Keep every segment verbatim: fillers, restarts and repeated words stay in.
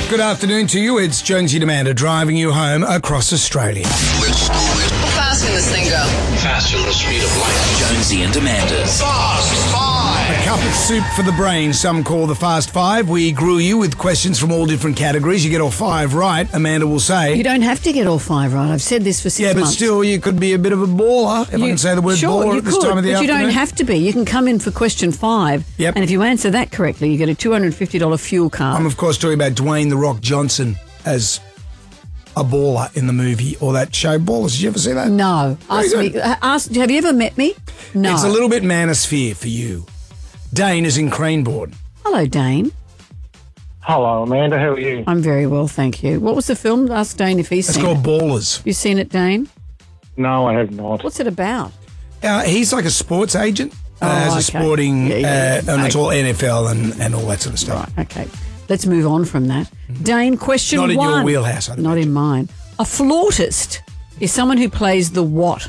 Good afternoon to you. It's Jonesy and Amanda driving you home across Australia. How fast can this thing go? Faster than the speed of light. Jonesy and Amanda's Fast Five. A cup of soup for the brain, some call the Fast Five. We grew you with questions from all different categories. You get all five right, Amanda will say. You don't have to get all five right. I've said this for six yeah, but months. still, you could be a bit of a baller, if You- I can say the word sure, baller you at this could, time of the but afternoon. you don't have to be. You can come in for question five, Yep. and if you answer that correctly, you get a two hundred fifty dollars fuel card. I'm, of course, talking about Dwayne The Rock Johnson as a baller in the movie or that show Ballers. Did you ever see that? no. Ask Very me, good. uh, ask, have you ever met me? No. It's a little bit manosphere for you. Dane is in Cranebourne. Hello, Dane. Hello, Amanda. How are you? I'm very well, thank you. What was the film? Ask Dane if he's It's seen called it. Ballers. You seen it, Dane? No, I have not. What's it about? Uh, he's like a sports agent. Uh, Oh, has a okay. sporting, Yeah, yeah, yeah. uh, and it's all N F L and, and all that sort of stuff. Right, okay. Let's move on from that. Dane, question Not in one. your wheelhouse, I'd Not imagine. in mine. A flautist is someone who plays the what?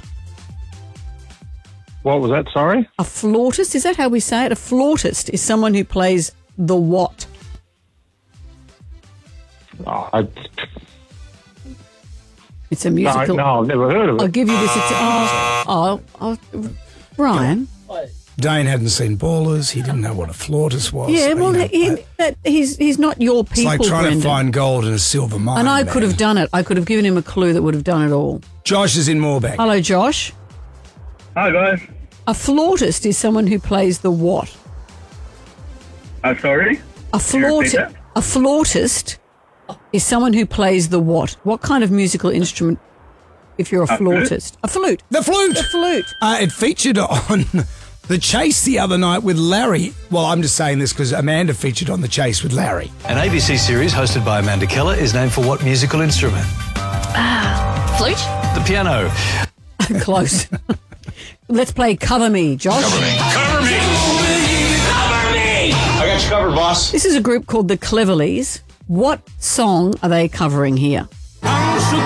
What was that? Sorry? A flautist? Is that how we say it? A flautist is someone who plays the what? Oh, I, It's a no, musical. no, I've never heard of I'll it. give you this. It's, oh, oh, oh, Ryan. Dane hadn't seen Ballers. He didn't know what a flautist was. Yeah, You well, know, he, but that, he's he's not your it's people, like trying Brendan. to find gold in a silver mine. And I man. could have done it. I could have given him a clue that would have done it all. Josh is in Moorebank. Hello, Josh. Hi guys. A flautist is someone who plays the what? I'm sorry. A Can you repeat flautist. that? A flautist is someone who plays the what? What kind of musical instrument? If you're a, A flute? flautist, a flute. The flute. The flute. Uh, it featured on The Chase the other night with Larry. Well, I'm just saying this because Amanda featured on The Chase with Larry. An A B C series hosted by Amanda Keller is named for what musical instrument? Flute? The piano. Close. Let's play Cover Me, Josh. Cover me. Cover me. I got you covered, boss. This is a group called the Cleverleys. What song are they covering here?